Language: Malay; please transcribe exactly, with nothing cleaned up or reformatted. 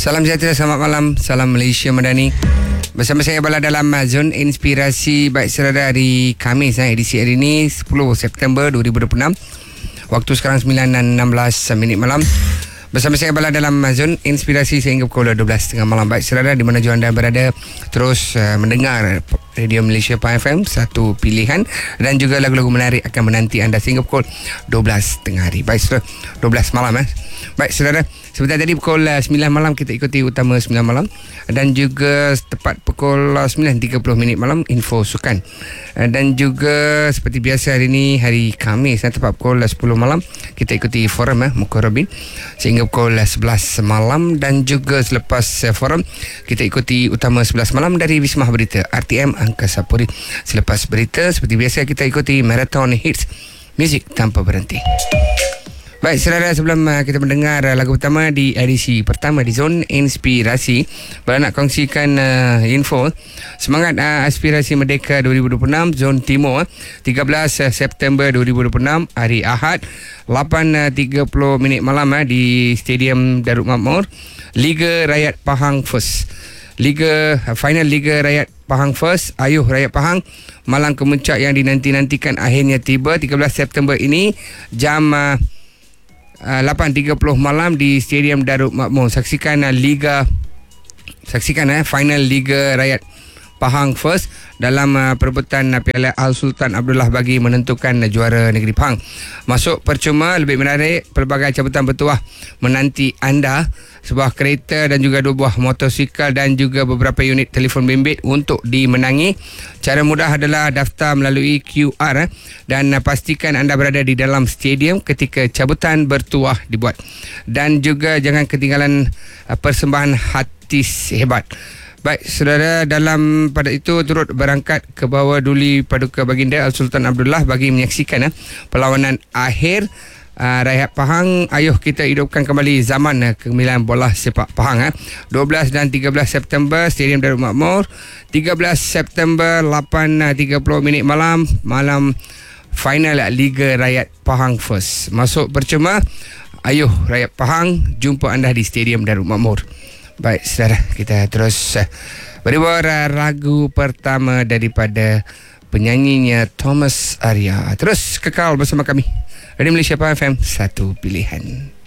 Salam sejahtera, selamat malam. Salam Malaysia Madani. Bersama saya Bala dalam Zon Inspirasi. Baik saudara, hari Khamis eh, edisi hari ini sepuluh September dua ribu dua puluh enam. Waktu sekarang sembilan dan enam belas minit malam. Bersama saya Bala dalam Zon Inspirasi sehingga pukul dua belas tiga puluh malam. Baik saudara, di mana juga anda berada, terus uh, mendengar Radio Malaysia Pah F M, satu pilihan, dan juga lagu-lagu menarik akan menanti anda sehingga pukul dua belas tengah hari. Baik saudara, dua belas malam eh. Baik saudara, sebentar tadi pukul sembilan malam kita ikuti utama sembilan malam, dan juga tepat pukul sembilan tiga puluh minit malam info sukan, dan juga seperti biasa hari ini hari Khamis tepat pukul sepuluh malam kita ikuti forum eh, Muka Robin sehingga pukul sebelas malam, dan juga selepas forum kita ikuti utama sebelas malam dari Wisma Berita R T M Angkasa Puri. Selepas berita seperti biasa kita ikuti Marathon Hits, muzik tanpa berhenti. Baik saudara, sebelum uh, kita mendengar uh, lagu pertama di edisi pertama di Zon Inspirasi, Bala nak kongsikan uh, info semangat uh, aspirasi Merdeka dua ribu dua puluh enam Zon Timur, tiga belas September dua ribu dua puluh enam hari Ahad, lapan tiga puluh minit malam uh, di Stadium Darul Makmur. Liga Rakyat Pahang First, Liga uh, final Liga Rakyat Pahang First, Ayuh Rakyat Pahang, malam kemuncak yang dinanti-nantikan akhirnya tiba tiga belas September ini jam uh, Uh, lapan tiga puluh malam di Stadium Darul Makmur. Saksikan uh, Liga Saksikan uh, final Liga Rakyat Pahang First dalam uh, perebutan uh, Piala Al-Sultan Abdullah bagi menentukan uh, juara negeri Pahang. Masuk percuma, lebih menarik, pelbagai cabutan bertuah menanti anda. Sebuah kereta dan juga dua buah motosikal dan juga beberapa unit telefon bimbit untuk dimenangi. Cara mudah adalah daftar melalui Q R eh, dan uh, pastikan anda berada di dalam stadium ketika cabutan bertuah dibuat. Dan juga jangan ketinggalan uh, persembahan hati hebat. Baik saudara, dalam pada itu turut berangkat ke bawah Duli Paduka Baginda Al-Sultan Abdullah bagi menyaksikan eh, perlawanan akhir Uh, Rakyat Pahang. Ayuh kita hidupkan kembali zaman uh, kegemilangan bola sepak Pahang eh. dua belas dan tiga belas September Stadium Darul Makmur. Tiga belas September lapan tiga puluh minit malam, malam final uh, Liga Rakyat Pahang First. Masuk percuma, ayuh Rakyat Pahang, jumpa anda di Stadium Darul Makmur. Baik saudara, kita terus uh, beribar uh, lagu pertama daripada penyanyinya Thomas Arya. Terus kekal bersama kami Radio Malaysia Pah F M, satu pilihan.